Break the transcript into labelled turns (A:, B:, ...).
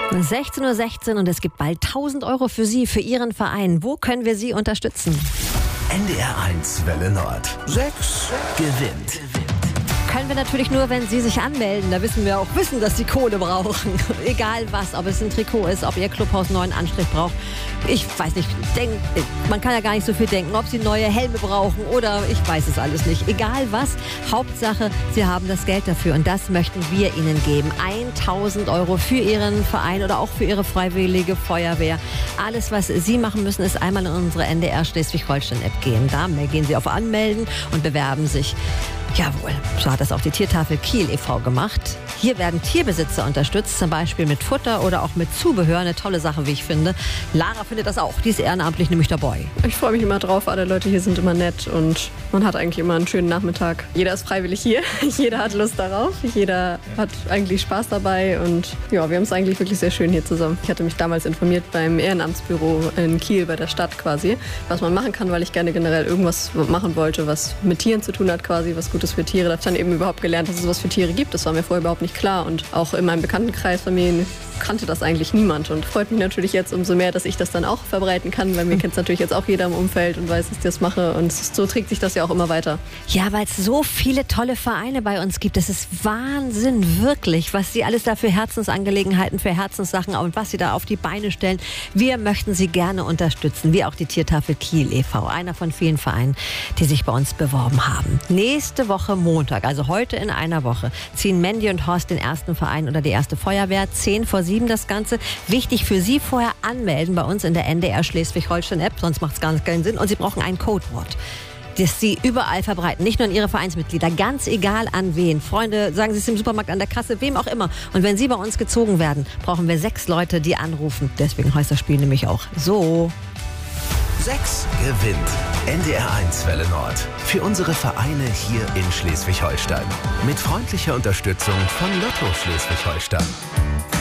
A: 16:16 Uhr und es gibt bald 1.000 Euro für Sie, für Ihren Verein. Wo können wir Sie unterstützen?
B: NDR1 Welle Nord. 6 gewinnt.
A: Können wir natürlich nur, wenn Sie sich anmelden. Da wissen wir auch, dass Sie Kohle brauchen. Egal was, ob es ein Trikot ist, ob Ihr Clubhaus einen neuen Anstrich braucht. Ich weiß nicht, man kann ja gar nicht so viel denken, ob Sie neue Helme brauchen oder ich weiß es alles nicht. Egal was, Hauptsache, Sie haben das Geld dafür und das möchten wir Ihnen geben. 1.000 Euro für Ihren Verein oder auch für Ihre freiwillige Feuerwehr. Alles, was Sie machen müssen, ist einmal in unsere NDR Schleswig-Holstein-App gehen. Da gehen Sie auf Anmelden und bewerben sich. Jawohl, so hat das auch die Tiertafel Kiel e.V. gemacht. Hier werden Tierbesitzer unterstützt, zum Beispiel mit Futter oder auch mit Zubehör. Eine tolle Sache, wie ich finde. Lara findet das auch, die ist ehrenamtlich nämlich dabei.
C: Ich freue mich immer drauf, alle Leute hier sind immer nett und man hat eigentlich immer einen schönen Nachmittag. Jeder ist freiwillig hier, jeder hat Lust darauf, jeder hat eigentlich Spaß dabei und ja, wir haben es eigentlich wirklich sehr schön hier zusammen. Ich hatte mich damals informiert beim Ehrenamtsbüro in Kiel, bei der Stadt quasi, was man machen kann, weil ich gerne generell irgendwas machen wollte, was mit Tieren zu tun hat quasi, was Gutes für Tiere. Da habe ich dann eben überhaupt gelernt, dass es was für Tiere gibt. Das war mir vorher überhaupt nicht klar und auch in meinem Bekanntenkreis, Familien, kannte das eigentlich niemand und freut mich natürlich jetzt umso mehr, dass ich das dann auch verbreiten kann, weil mir kennt es natürlich jetzt auch jeder im Umfeld und weiß, dass ich das mache und so trägt sich das ja auch immer weiter.
A: Ja, weil es so viele tolle Vereine bei uns gibt. Das ist Wahnsinn, wirklich, was Sie alles da für Herzensangelegenheiten, für Herzenssachen und was Sie da auf die Beine stellen. Wir möchten Sie gerne unterstützen, wie auch die Tiertafel Kiel e.V., einer von vielen Vereinen, die sich bei uns beworben haben. Nächste Woche Montag, also heute in einer Woche, ziehen Mandy und Horst den ersten Verein oder die erste Feuerwehr, 6:50 das Ganze. Wichtig für Sie vorher anmelden bei uns in der NDR Schleswig-Holstein-App, sonst macht es gar keinen Sinn. Und Sie brauchen ein Codewort, das Sie überall verbreiten, nicht nur an Ihre Vereinsmitglieder, ganz egal an wen. Freunde, sagen Sie es im Supermarkt, an der Kasse, wem auch immer. Und wenn Sie bei uns gezogen werden, brauchen wir 6 Leute, die anrufen. Deswegen heißt das Spiel nämlich auch so.
B: 6 gewinnt. NDR1 Welle Nord. Für unsere Vereine hier in Schleswig-Holstein. Mit freundlicher Unterstützung von Lotto Schleswig-Holstein.